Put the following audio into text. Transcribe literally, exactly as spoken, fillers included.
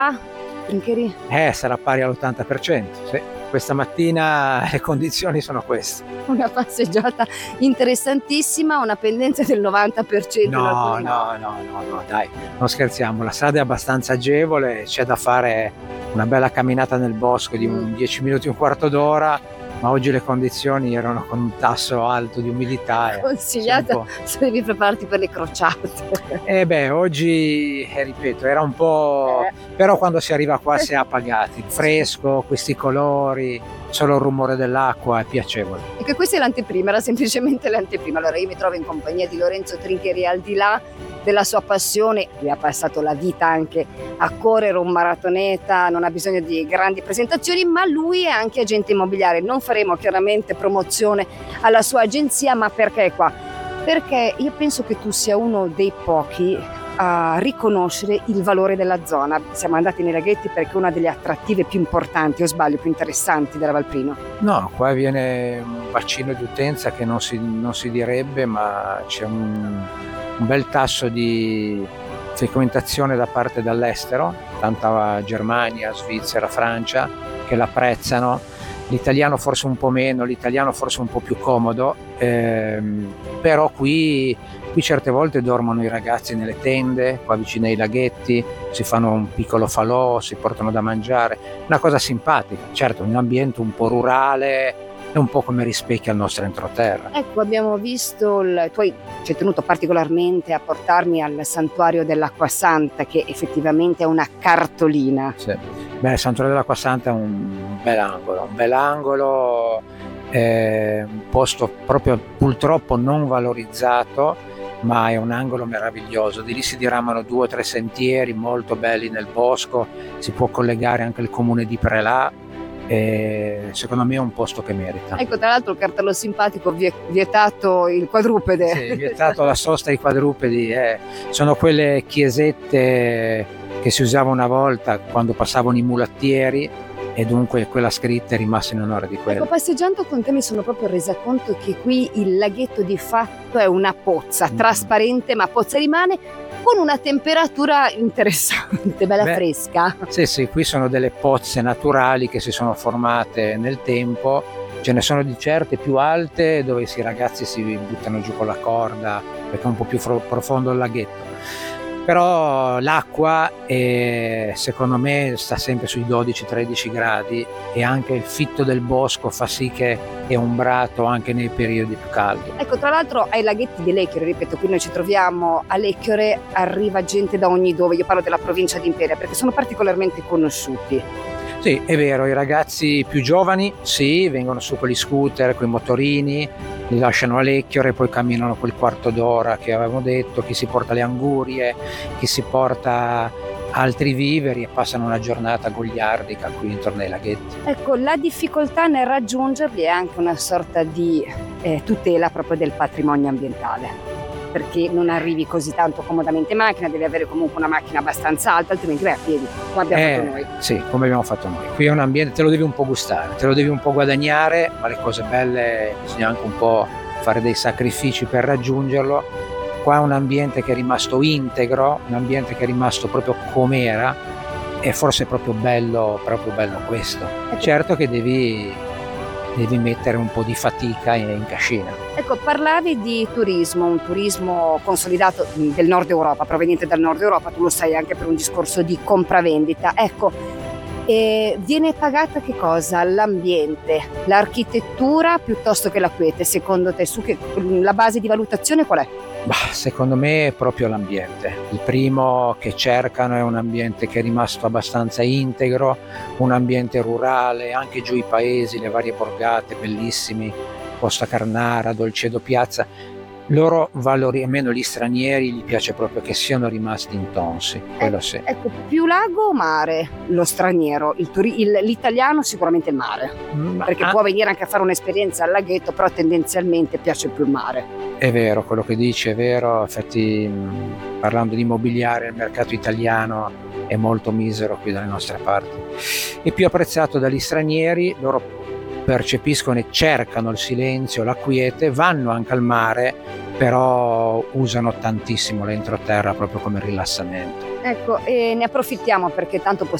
Ah, Trincheri? Eh, sarà pari all'ottanta per cento, sì. Questa mattina le condizioni sono queste. Una passeggiata interessantissima, una pendenza del novanta per cento. No, no, no, no, no, dai, non scherziamo, la strada è abbastanza agevole, c'è da fare una bella camminata nel bosco di un dieci minuti, un quarto d'ora, ma oggi le condizioni erano con un tasso alto di umidità. Consigliato se devi prepararti per le crociate. Eh beh, oggi, eh, ripeto, era un po'... Eh. però quando si arriva qua si è appagati, fresco, questi colori, solo il rumore dell'acqua è piacevole. E che questa è l'anteprima, era semplicemente l'anteprima. Allora io mi trovo in compagnia di Lorenzo Trincheri, al di là della sua passione, lui ha passato la vita anche a correre, un maratoneta, non ha bisogno di grandi presentazioni, ma lui è anche agente immobiliare. Non faremo chiaramente promozione alla sua agenzia, ma perché è qua? Perché io penso che tu sia uno dei pochi a riconoscere il valore della zona. Siamo andati nei laghetti perché è una delle attrattive più importanti, o sbaglio, più interessanti della Valprino. No, qua viene un bacino di utenza che non si, non si direbbe, ma c'è un, un bel tasso di frequentazione da parte dall'estero, tanta Germania, Svizzera, Francia, che l'apprezzano. L'italiano forse un po' meno, l'italiano forse un po' più comodo, ehm, però qui, qui certe volte dormono i ragazzi nelle tende, qua vicino ai laghetti, si fanno un piccolo falò, si portano da mangiare, una cosa simpatica, certo, un ambiente un po' rurale, è un po' come rispecchia il nostro entroterra. Ecco, abbiamo visto, il, tu hai, ci hai tenuto particolarmente a portarmi al santuario dell'Acqua Santa, che effettivamente è una cartolina. Sì. Beh, il santuario dell'Acqua Santa è un bel angolo, un bel angolo, eh, un posto proprio purtroppo non valorizzato, ma è un angolo meraviglioso. Di lì si diramano due o tre sentieri molto belli nel bosco, si può collegare anche il comune di Prelà. E secondo me è un posto che merita. Ecco, tra l'altro il cartello simpatico, vietato il quadrupede. Sì, vietato la sosta ai quadrupedi, eh. Sono quelle chiesette che si usavano una volta quando passavano i mulattieri, e dunque quella scritta è rimasta in onore di quello. Ecco, passeggiando con te mi sono proprio resa conto che qui il laghetto di fatto è una pozza, mm. trasparente, ma pozza rimane, con una temperatura interessante, bella Beh, fresca. Sì, sì, qui sono delle pozze naturali che si sono formate nel tempo, ce ne sono di certe più alte dove i ragazzi si buttano giù con la corda perché è un po' più fro- profondo il laghetto. Però l'acqua è, secondo me sta sempre sui dodici tredici gradi, e anche il fitto del bosco fa sì che è ombrato anche nei periodi più caldi. Ecco, tra l'altro ai laghetti di Lecchiore, ripeto, qui noi ci troviamo a Lecchiore, arriva gente da ogni dove, io parlo della provincia di Imperia perché sono particolarmente conosciuti. Sì, è vero, i ragazzi più giovani sì, vengono su con gli scooter, con i motorini, li lasciano a Lecchiore, poi camminano quel quarto d'ora che avevamo detto, chi si porta le angurie, chi si porta altri viveri, e passano una giornata goliardica qui intorno ai laghetti. Ecco, la difficoltà nel raggiungerli è anche una sorta di eh, tutela proprio del patrimonio ambientale, perché non arrivi così tanto comodamente in macchina, devi avere comunque una macchina abbastanza alta, altrimenti vai a piedi, come abbiamo eh, fatto noi. Sì, come abbiamo fatto noi. Qui è un ambiente, te lo devi un po' gustare, te lo devi un po' guadagnare, ma le cose belle bisogna anche un po' fare dei sacrifici per raggiungerlo. Qua è un ambiente che è rimasto integro, un ambiente che è rimasto proprio com'era, e forse è proprio bello, proprio bello questo. Certo che devi... devi mettere un po' di fatica in cascina. Ecco, parlavi di turismo, un turismo consolidato del nord Europa, proveniente dal nord Europa, tu lo sai anche per un discorso di compravendita. Ecco, e viene pagata che cosa? L'ambiente, l'architettura piuttosto che la quiete, secondo te? Su che, la base di valutazione qual è? Bah, secondo me è proprio l'ambiente. Il primo che cercano è un ambiente che è rimasto abbastanza integro, un ambiente rurale, anche giù i paesi, le varie borgate bellissimi, Costa Carnara, Dolcedo Piazza. Loro valori, almeno gli stranieri, gli piace proprio che siano rimasti intonsi, quello sì. Ecco, più lago o mare lo straniero? Il turi- il, l'italiano sicuramente il mare, mm, perché ah. può venire anche a fare un'esperienza al laghetto, però tendenzialmente piace più il mare. È vero, quello che dici è vero, infatti parlando di immobiliare il mercato italiano è molto misero qui dalle nostre parti. È più apprezzato dagli stranieri, loro percepiscono e cercano il silenzio, la quiete, vanno anche al mare, però usano tantissimo l'entroterra proprio come rilassamento. Ecco, e ne approfittiamo perché tanto possiamo